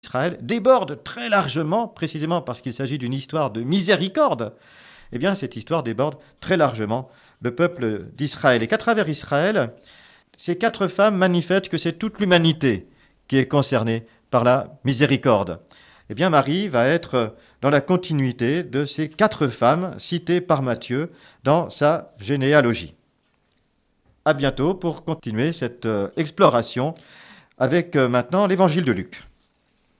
Israël déborde très largement, précisément parce qu'il s'agit d'une histoire de miséricorde, eh bien cette histoire déborde très largement le peuple d'Israël. Et qu'à travers Israël, ces 4 femmes manifestent que c'est toute l'humanité qui est concernée par la miséricorde. Eh bien Marie va être dans la continuité de ces 4 femmes citées par Matthieu dans sa généalogie. À bientôt pour continuer cette exploration avec maintenant l'évangile de Luc.